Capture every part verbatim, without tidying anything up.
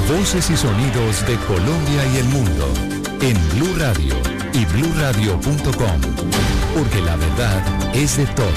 Voces y sonidos de Colombia y el mundo en Blue Radio y blue radio punto com, porque la verdad es de todos.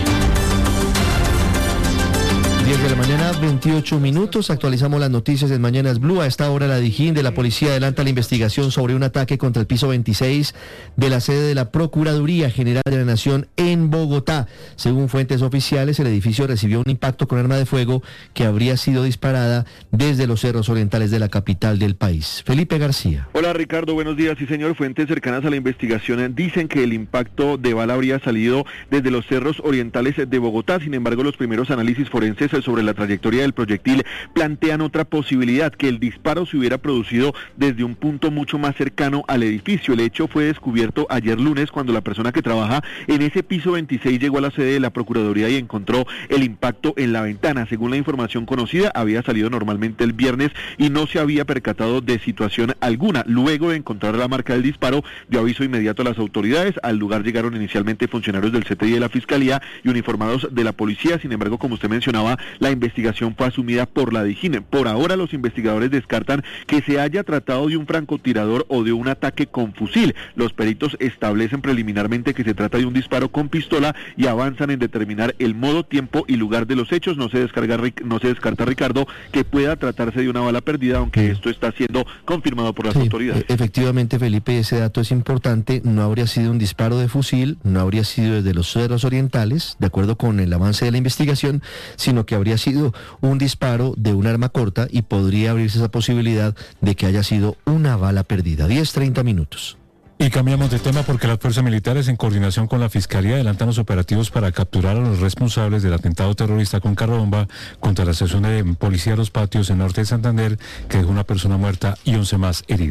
diez de la mañana, veintiocho minutos. Actualizamos las noticias en Mañanas Blue. A esta hora la Dijín de la policía adelanta la investigación sobre un ataque contra el piso veintiséis de la sede de la Procuraduría General de la Nación en Bogotá. Según fuentes oficiales, el edificio recibió un impacto con arma de fuego que habría sido disparada desde los cerros orientales de la capital del país. Felipe García. Hola Ricardo, buenos días. Sí señor, fuentes cercanas a la investigación dicen que el impacto de bala habría salido desde los cerros orientales de Bogotá. Sin embargo, los primeros análisis forenses sobre la trayectoria del proyectil plantean otra posibilidad, que el disparo se hubiera producido desde un punto mucho más cercano al edificio. El hecho fue descubierto ayer lunes cuando la persona que trabaja en ese piso veintiséis llegó a la sede de la Procuraduría y encontró el impacto en la ventana. Según la información conocida, había salido normalmente el viernes y no se había percatado de situación alguna. Luego de encontrar la marca del disparo, dio aviso inmediato a las autoridades. Al lugar llegaron inicialmente funcionarios del C T I de la Fiscalía y uniformados de la policía. Sin embargo, como usted mencionaba, la investigación fue asumida por la Dijín. Por ahora, los investigadores descartan que se haya tratado de un francotirador o de un ataque con fusil. Los peritos establecen preliminarmente que se trata de un disparo con pistola y avanzan en determinar el modo, tiempo y lugar de los hechos. No se descarga, no se descarta, Ricardo, que pueda tratarse de una bala perdida, aunque esto está siendo confirmado por las sí, autoridades. Efectivamente, Felipe, ese dato es importante. No habría sido un disparo de fusil, no habría sido desde los cerros orientales, de acuerdo con el avance de la investigación, sino que habría sido un disparo de un arma corta y podría abrirse esa posibilidad de que haya sido una bala perdida. diez treinta minutos. Y cambiamos de tema porque las fuerzas militares, en coordinación con la Fiscalía, adelantan los operativos para capturar a los responsables del atentado terrorista con carro bomba contra la estación de policía de Los Patios en norte de Santander, que dejó una persona muerta y once más heridas.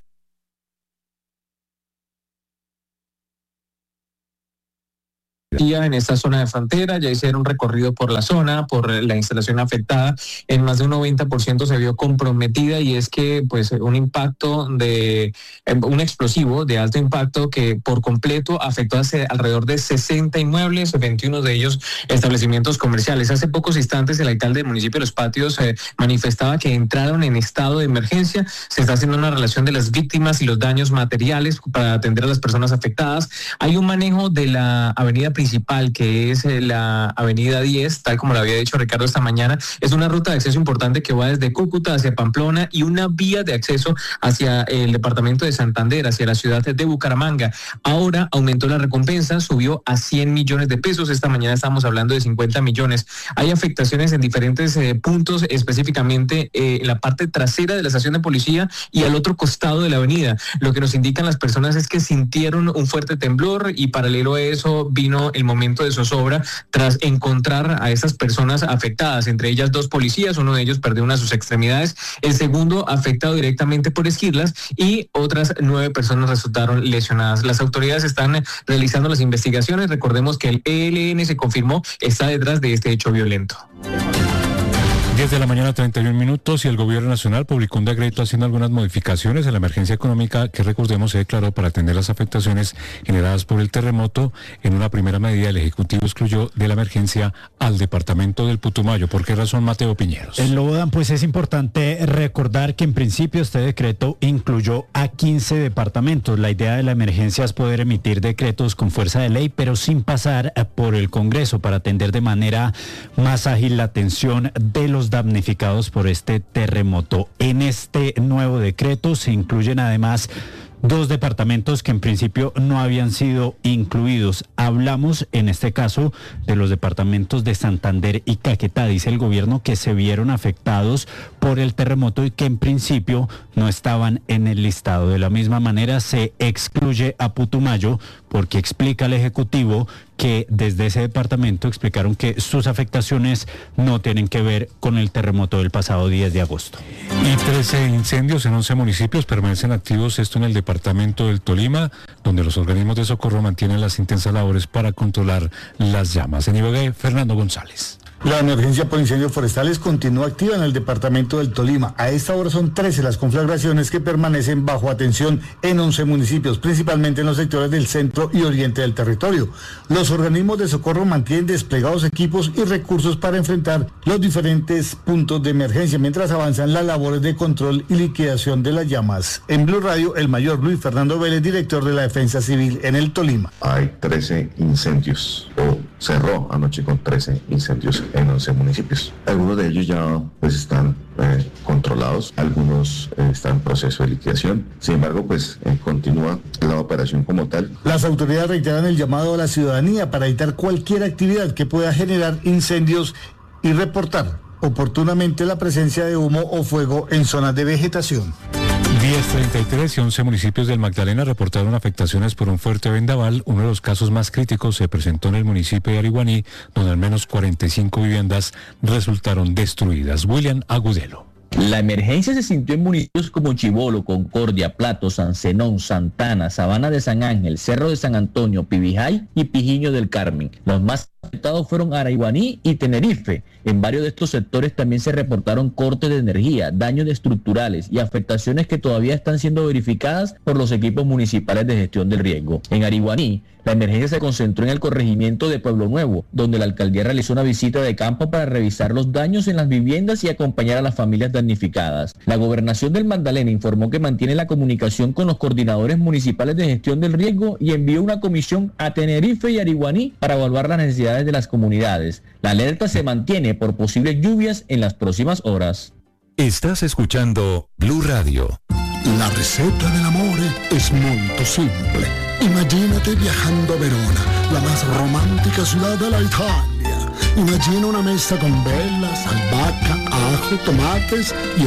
En esta zona de frontera, ya hicieron un recorrido por la zona, por la instalación afectada, en más de un noventa por ciento se vio comprometida, y es que pues un impacto de, un explosivo de alto impacto que por completo afectó hace alrededor de sesenta inmuebles, veintiuno de ellos establecimientos comerciales. Hace pocos instantes el alcalde del municipio de Los Patios eh, manifestaba que entraron en estado de emergencia, se está haciendo una relación de las víctimas y los daños materiales para atender a las personas afectadas. Hay un manejo de la avenida principal principal, que es la avenida diez, tal como lo había dicho Ricardo esta mañana. Es una ruta de acceso importante que va desde Cúcuta hacia Pamplona y una vía de acceso hacia el departamento de Santander, hacia la ciudad de Bucaramanga. Ahora aumentó la recompensa, subió a cien millones de pesos. Esta mañana estamos hablando de cincuenta millones. Hay afectaciones en diferentes eh, puntos, específicamente eh, en la parte trasera de la estación de policía y al otro costado de la avenida. Lo que nos indican las personas es que sintieron un fuerte temblor y paralelo a eso vino el momento de zozobra tras encontrar a esas personas afectadas, entre ellas dos policías. Uno de ellos perdió una de sus extremidades, el segundo afectado directamente por esquirlas, y otras nueve personas resultaron lesionadas. Las autoridades están realizando las investigaciones. Recordemos que el E L N se confirmó está detrás de este hecho violento. diez de la mañana, treinta y un minutos, y el gobierno nacional publicó un decreto haciendo algunas modificaciones a la emergencia económica que, recordemos, se declaró para atender las afectaciones generadas por el terremoto. En una primera medida, el Ejecutivo excluyó de la emergencia al departamento del Putumayo. ¿Por qué razón, Mateo Piñeros? En Lobodan, pues es importante recordar que en principio este decreto incluyó a quince departamentos. La idea de la emergencia es poder emitir decretos con fuerza de ley, pero sin pasar por el Congreso, para atender de manera más ágil la atención de los damnificados por este terremoto. En este nuevo decreto se incluyen además dos departamentos que en principio no habían sido incluidos. Hablamos en este caso de los departamentos de Santander y Caquetá. Dice el gobierno que se vieron afectados por el terremoto y que en principio no estaban en el listado. De la misma manera se excluye a Putumayo porque explica el Ejecutivo que desde ese departamento explicaron que sus afectaciones no tienen que ver con el terremoto del pasado diez de agosto. Y trece incendios en once municipios permanecen activos, esto en el departamento del Tolima, donde los organismos de socorro mantienen las intensas labores para controlar las llamas. En Ibagué, Fernando González. La emergencia por incendios forestales continúa activa en el departamento del Tolima. A esta hora son trece las conflagraciones que permanecen bajo atención en once municipios, principalmente en los sectores del centro y oriente del territorio. Los organismos de socorro mantienen desplegados equipos y recursos para enfrentar los diferentes puntos de emergencia mientras avanzan las labores de control y liquidación de las llamas. En Blue Radio, el mayor Luis Fernando Vélez, director de la Defensa Civil en el Tolima. Hay trece incendios, o cerró anoche con trece incendios en once municipios. Algunos de ellos ya pues están eh, controlados, algunos eh, están en proceso de liquidación. Sin embargo, pues eh, continúa la operación como tal. Las autoridades reiteran el llamado a la ciudadanía para evitar cualquier actividad que pueda generar incendios y reportar oportunamente la presencia de humo o fuego en zonas de vegetación. diez treinta y tres y once municipios del Magdalena reportaron afectaciones por un fuerte vendaval. Uno de los casos más críticos se presentó en el municipio de Ariguaní, donde al menos cuarenta y cinco viviendas resultaron destruidas. William Agudelo. La emergencia se sintió en municipios como Chibolo, Concordia, Plato, San Zenón, Santana, Sabana de San Ángel, Cerro de San Antonio, Pibijay y Pijiño del Carmen. Los más afectados fueron Ariguaní y Tenerife. En varios de estos sectores también se reportaron cortes de energía, daños estructurales y afectaciones que todavía están siendo verificadas por los equipos municipales de gestión del riesgo. En Ariguaní, la emergencia se concentró en el corregimiento de Pueblo Nuevo, donde la alcaldía realizó una visita de campo para revisar los daños en las viviendas y acompañar a las familias damnificadas. La Gobernación del Magdalena informó que mantiene la comunicación con los coordinadores municipales de gestión del riesgo y envió una comisión a Tenerife y Ariguaní para evaluar las necesidades de las comunidades. La alerta se mantiene por posibles lluvias en las próximas horas. Estás escuchando Blue Radio. La receta del amor es muy simple. Imagínate viajando a Verona, la más romántica ciudad de la Italia. Imagina una mesa con velas, albahaca, ajo, tomates y